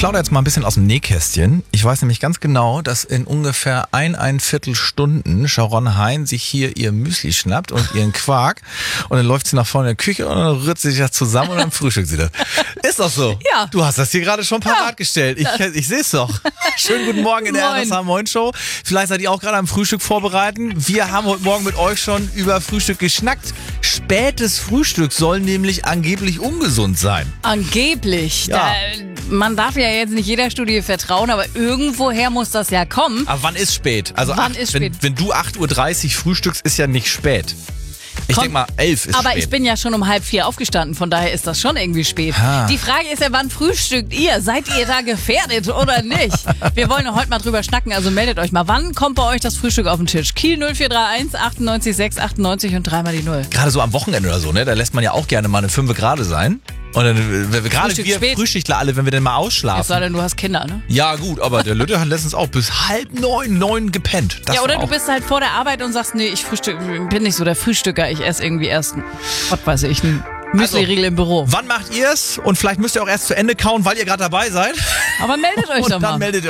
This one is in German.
plaudere jetzt mal ein bisschen aus dem Nähkästchen. Ich weiß nämlich ganz genau, dass in ungefähr 1,25 Stunden Sharon Hein sich hier ihr Müsli schnappt und ihren Quark und dann läuft sie nach vorne in die Küche und dann rührt sie sich das zusammen und dann frühstückt sie das. Ist doch so. Ja. Du hast das hier gerade schon parat gestellt. Ich sehe es doch. Schönen guten Morgen in der RSH Moin Show. Vielleicht seid ihr auch gerade am Frühstück vorbereiten. Wir haben heute Morgen mit euch schon über Frühstück geschnackt. Spätes Frühstück soll nämlich angeblich ungesund sein. Angeblich. Ja. Man darf ja jetzt nicht jeder Studie vertrauen, aber irgendwoher muss das ja kommen. Aber wann ist spät? Also Wann ist spät? Wenn du 8:30 Uhr frühstückst, ist ja nicht spät. Ich denke mal, 11 ist aber spät. ich bin ja schon um 3:30 aufgestanden, von daher ist das schon irgendwie spät. Ah. Die Frage ist ja, wann frühstückt ihr? Seid ihr da gefährdet oder nicht? Wir wollen ja heute mal drüber schnacken, also meldet euch mal. Wann kommt bei euch das Frühstück auf den Tisch? Kiel 0431 98 6 98 und 3 mal die 0. Gerade so am Wochenende oder so, ne? Da lässt man ja auch gerne mal eine 5 gerade sein. Und dann, gerade Frühstück wir spät. Frühschichtler alle, wenn wir denn mal Es sei ausschlafen. denn, du hast Kinder, ne? Ja gut, aber der Lütte hat letztens auch bis 8:30, 9 gepennt. Das Ja, oder war du auch- bist halt vor der Arbeit und sagst, nee, ich bin nicht so der Frühstücker, ich esse irgendwie erst, was weiß ich, einen Müsli-Riegel im Büro. Wann macht ihr's? Und vielleicht müsst ihr auch erst zu Ende kauen, weil ihr gerade dabei seid. Aber meldet euch Und doch mal. dann meldet ihr